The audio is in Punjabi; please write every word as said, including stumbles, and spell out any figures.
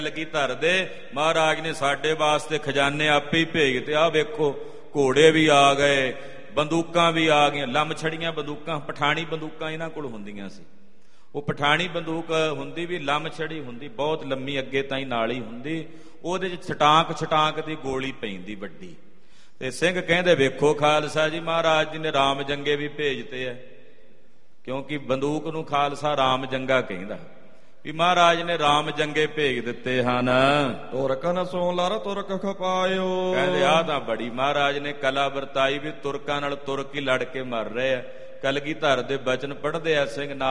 ਕਲਗੀਧਰ ਦੇ ਮਹਾਰਾਜ ਨੇ ਸਾਡੇ ਵਾਸਤੇ ਖਜ਼ਾਨੇ ਆਪੇ ਹੀ ਭੇਜ ਤੇ। ਆਹ ਵੇਖੋ ਘੋੜੇ ਵੀ ਆ ਗਏ, ਬੰਦੂਕਾਂ ਵੀ ਆ ਗਈਆਂ, ਲੰਮ ਛੜੀਆਂ ਬੰਦੂਕਾਂ, ਪਠਾਣੀ ਬੰਦੂਕਾਂ ਇਹਨਾਂ ਕੋਲ ਹੁੰਦੀਆਂ ਸੀ। ਉਹ ਪਠਾਣੀ ਬੰਦੂਕ ਹੁੰਦੀ ਵੀ ਲੰਮ ਛੜੀ ਹੁੰਦੀ, ਬਹੁਤ ਲੰਮੀ, ਅੱਗੇ ਤਾਈਂ ਨਾਲ ਹੀ ਹੁੰਦੀ। ਉਹਦੇ 'ਚ ਛਟਾਂਕ ਛਟਾਂਕ ਦੀ ਗੋਲੀ ਪੈਂਦੀ ਵੱਡੀ। ਤੇ ਸਿੰਘ ਕਹਿੰਦੇ ਵੇਖੋ ਖਾਲਸਾ ਜੀ, ਮਹਾਰਾਜ ਜੀ ਨੇ ਰਾਮ ਜੰਗੇ ਵੀ ਭੇਜਤੇ ਆ, ਕਿਉਂਕਿ ਬੰਦੂਕ ਨੂੰ ਖਾਲਸਾ ਰਾਮ ਜੰਗਾ ਕਹਿੰਦਾ ਵੀ ਮਹਾਰਾਜ ਨੇ ਰਾਮ ਜੰਗੇ ਭੇਜ ਦਿੱਤੇ ਹਨ। ਤੁਰਕ ਨ ਸੋ ਲਰ ਤੁਰਕ ਖਪਾਇਓ। ਕਹਿੰਦੇ ਆਹ ਤਾਂ ਬੜੀ ਮਹਾਰਾਜ ਨੇ ਕਲਾ ਵਰਤਾਈ ਵੀ ਤੁਰਕਾਂ ਨਾਲ ਤੁਰਕ ਹੀ ਲੜ ਕੇ ਮਰ ਰਹੇ ਆ। ਕਲਗੀਧਰ ਦੇ ਬਚਨ ਪੜ੍ਹਦੇ ਆ ਸਿੰਘ।